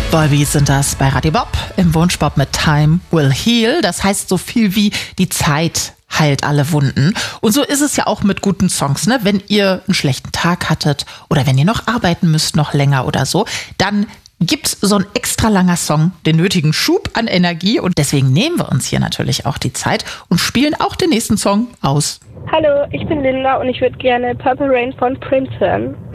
Volbeat sind das bei Radio Bob im Wunschbob mit Time Will Heal. Das heißt so viel wie die Zeit heilt alle Wunden. Und so ist es ja auch mit guten Songs, ne? Wenn ihr einen schlechten Tag hattet oder wenn ihr noch arbeiten müsst, noch länger oder so, dann gibt so ein extra langer Song den nötigen Schub an Energie. Und deswegen nehmen wir uns hier natürlich auch die Zeit und spielen auch den nächsten Song aus. Hallo, ich bin Linda und ich würde gerne Purple Rain von Prince hören.